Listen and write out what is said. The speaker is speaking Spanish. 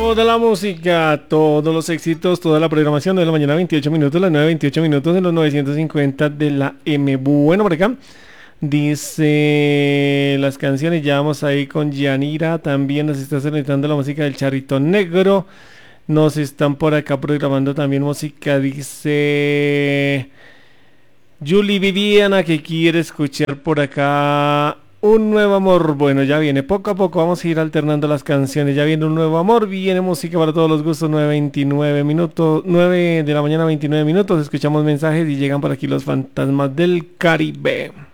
Toda la música, todos los éxitos, toda la programación de la mañana 28 minutos, las 9:28 minutos de los 950 de la M. Bueno, por acá dice las canciones, ya vamos ahí con Yanira, también nos está solicitando la música del Charrito Negro, nos están por acá programando también música, dice Julie Viviana que quiere escuchar por acá un nuevo amor. Bueno, ya viene poco a poco, vamos a ir alternando las canciones. Ya viene un nuevo amor, viene música para todos los gustos. 9:29 minutos, 9 de la mañana 29 minutos. Escuchamos mensajes y llegan por aquí los fantasmas del Caribe.